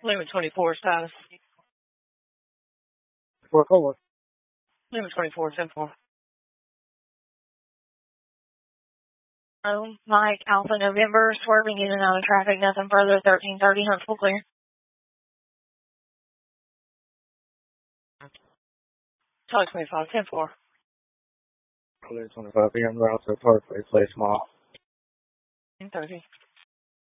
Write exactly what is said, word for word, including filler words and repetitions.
Lima twenty-four status. four forward. Lima twenty-four, ten four. Oh, Mike, Alpha November, swerving in and out of traffic, nothing further, thirteen thirty, Huntsville clear. Charlie twenty-five, ten four. Clear twenty-five, P M route to Parkway, Place Mall. ten thirty.